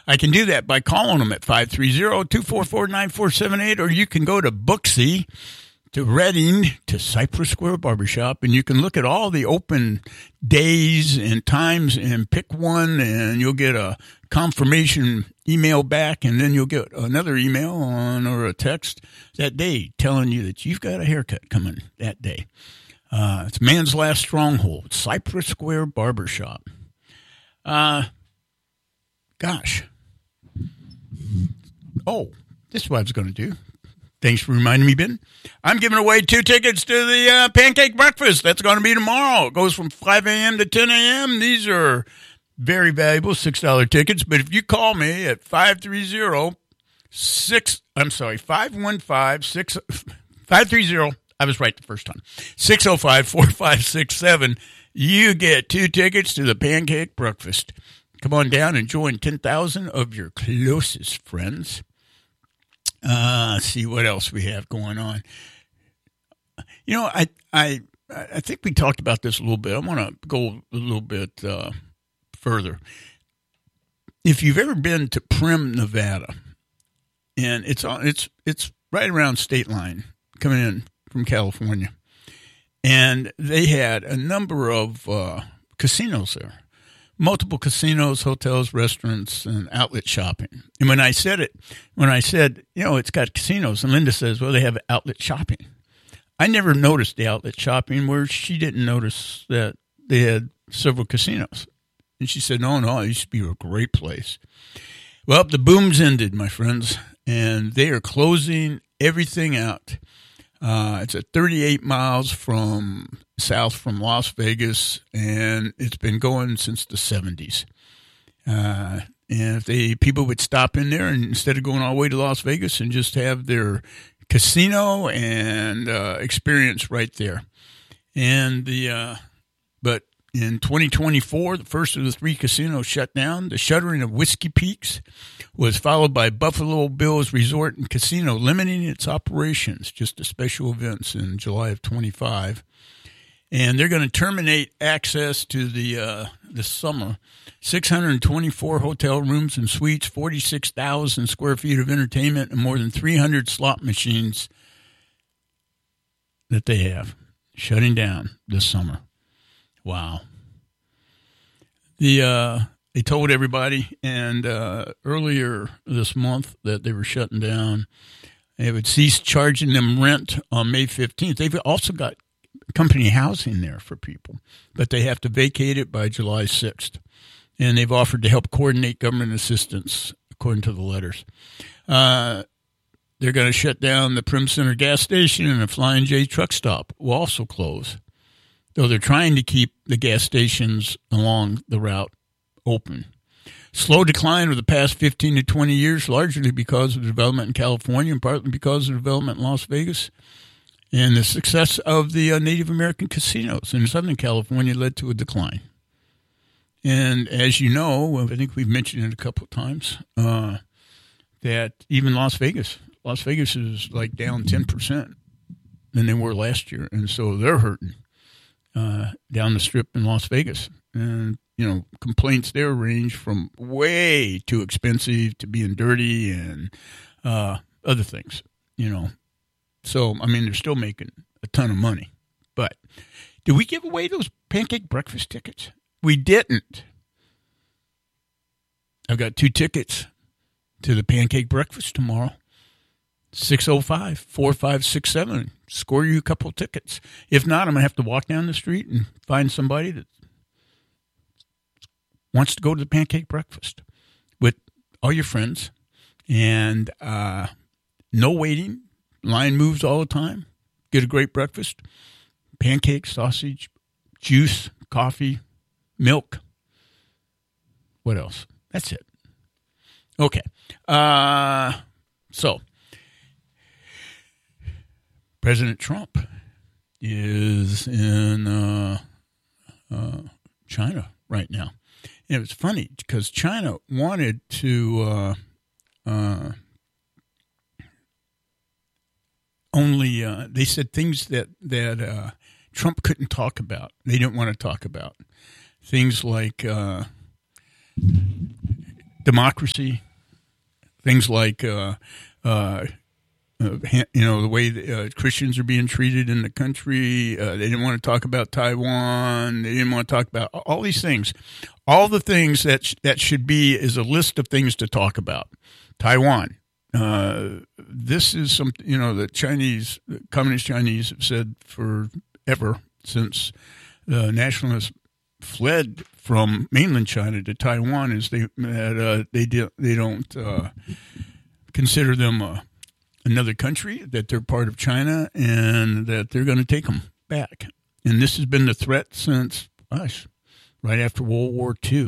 I can do that by calling them at 530-244-9478, or you can go to Booksy, to Reading, to Cypress Square Barbershop, and you can look at all the open days and times and pick one, and you'll get a confirmation email back, and then you'll get another email or a text that day telling you that you've got a haircut coming that day. It's Man's Last Stronghold, Cypress Square Barbershop. Gosh. Oh, this is what I was going to do. Thanks for reminding me, Ben. I'm giving away 2 tickets to the Pancake Breakfast. That's going to be tomorrow. It goes from 5 a.m. to 10 a.m. These are very valuable $6 tickets. But if you call me at 530, I was right the first time, 605-4567, you get 2 tickets to the Pancake Breakfast. Come on down and join 10,000 of your closest friends. See what else we have going on. You know, I think we talked about this a little bit. I want to go a little bit further. If you've ever been to Primm, Nevada, and it's right around state line coming in from California, and they had a number of casinos there. Multiple casinos, hotels, restaurants, and outlet shopping. And when I said, it's got casinos, and Linda says, well, they have outlet shopping. I never noticed the outlet shopping where she didn't notice that they had several casinos. And she said, no, it used to be a great place. Well, the boom's ended, my friends, and they are closing everything out. It's at 38 miles south from Las Vegas, and it's been going since the 70s. And if people would stop in there and instead of going all the way to Las Vegas and just have their casino and experience right there. And but in 2024, the first of the 3 casinos shut down. The shuttering of Whiskey Peaks was followed by Buffalo Bills Resort and Casino limiting its operations just to special events in July of 25. And they're going to terminate access to this summer. 624 hotel rooms and suites, 46,000 square feet of entertainment, and more than 300 slot machines that they have shutting down this summer. Wow. They told everybody, and earlier this month, that they were shutting down. They would cease charging them rent on May 15th. They've also got company housing there for people, but they have to vacate it by July 6th. And they've offered to help coordinate government assistance, according to the letters. They're going to shut down the Primm Center gas station, and the Flying J truck stop will also close, though they're trying to keep the gas stations along the route open. Slow decline over the past 15 to 20 years, largely because of development in California and partly because of development in Las Vegas. And the success of the Native American casinos in Southern California led to a decline. And as you know, I think we've mentioned it a couple of times, that even Las Vegas is like down 10% than they were last year. And so they're hurting down the strip in Las Vegas. And, complaints there range from way too expensive to being dirty and other things, So, they're still making a ton of money. But did we give away those Pancake Breakfast tickets? We didn't. I've got 2 tickets to the Pancake Breakfast tomorrow. 605-4567. Score you a couple of tickets. If not, I'm going to have to walk down the street and find somebody that wants to go to the Pancake Breakfast with all your friends. And no waiting. Line moves all the time. Get a great breakfast. Pancakes, sausage, juice, coffee, milk. What else? That's it. Okay. So, President Trump is in China right now. And it was funny because China wanted to they said things that Trump couldn't talk about. They didn't want to talk about. Things like democracy, things like the way Christians are being treated in the country. They didn't want to talk about Taiwan. They didn't want to talk about all these things. All the things that should be is a list of things to talk about. Taiwan. This is something, the Communist Chinese have said forever, since the nationalists fled from mainland China to Taiwan, is they don't consider them another country, that they're part of China, and that they're going to take them back. And this has been the threat since, right after World War II.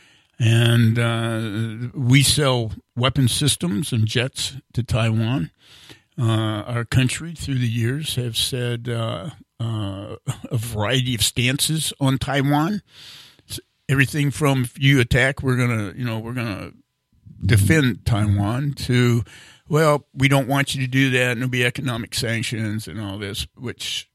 And we sell weapon systems and jets to Taiwan. Our country, through the years, have said a variety of stances on Taiwan. Everything from, if you attack, we're gonna defend Taiwan, to, well, we don't want you to do that, and there'll be economic sanctions and all this, which,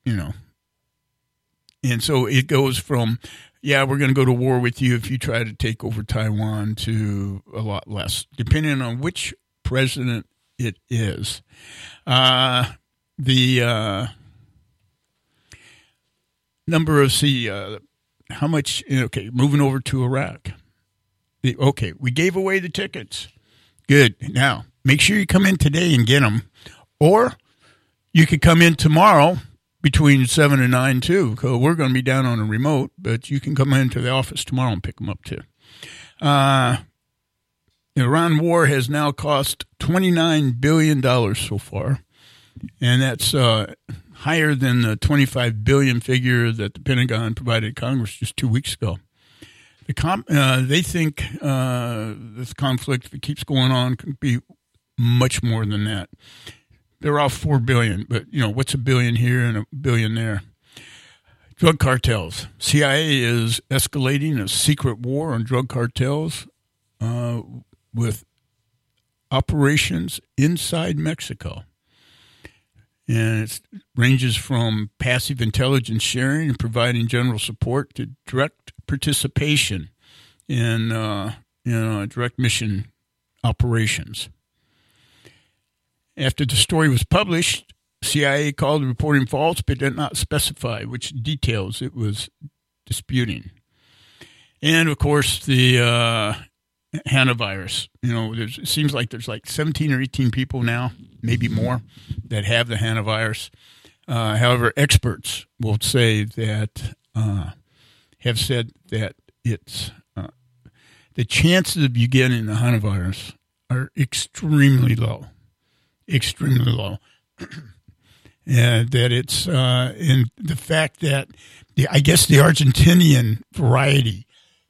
and so it goes from, yeah, we're going to go to war with you if you try to take over Taiwan, to a lot less, depending on which president it is. The number of, how much, moving over to Iraq. We gave away the tickets. Good. Now, make sure you come in today and get them. Or you could come in tomorrow between 7 and 9, too. Because we're going to be down on a remote, but you can come into the office tomorrow and pick them up, too. The Iran war has now cost $29 billion so far. And that's higher than the $25 billion figure that the Pentagon provided Congress just 2 weeks ago. They think this conflict, if it keeps going on, could be much more than that. They're all $4 billion, but what's $1 billion here and $1 billion there? Drug cartels. CIA is escalating a secret war on drug cartels with operations inside Mexico. And it ranges from passive intelligence sharing and providing general support to direct participation in direct mission operations. After the story was published, CIA called the reporting false, but did not specify which details it was disputing. And, of course, the hantavirus. It seems like there's like 17 or 18 people now, maybe more, that have the hantavirus. However, experts will say that, have said that it's the chances of you getting the hantavirus are extremely low. Extremely low. And that it's in the fact that the Argentinian variety,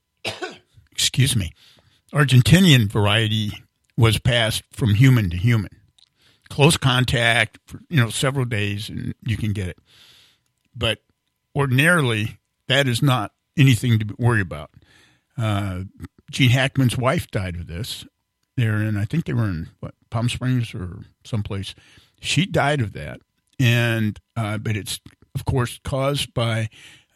Argentinian variety was passed from human to human. Close contact for, several days, and you can get it. But ordinarily, that is not anything to worry about. Gene Hackman's wife died of this. I think they were in Palm Springs or someplace. She died of that, and but it's of course caused by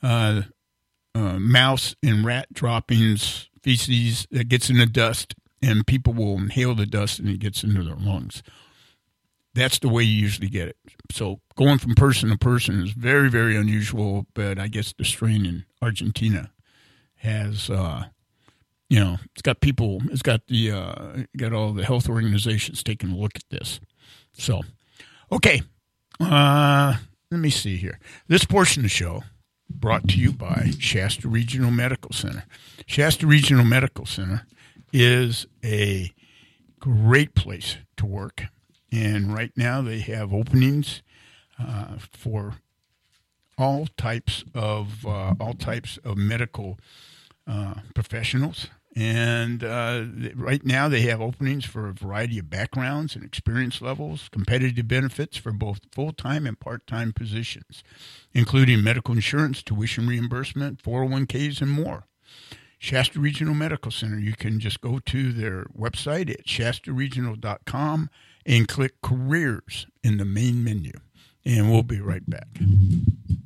mouse and rat droppings, feces that gets in the dust, and people will inhale the dust, and it gets into their lungs. That's the way you usually get it. So going from person to person is very, very unusual. But I guess the strain in Argentina has. It's got people, got all the health organizations taking a look at this. So, okay. Let me see here. This portion of the show brought to you by Shasta Regional Medical Center. Shasta Regional Medical Center is a great place to work. And right now they have openings for all types of medical professionals. And right now they have openings for a variety of backgrounds and experience levels, competitive benefits for both full-time and part-time positions, including medical insurance, tuition reimbursement, 401ks, and more. Shasta Regional Medical Center, you can just go to their website at shastaregional.com and click Careers in the main menu. And we'll be right back.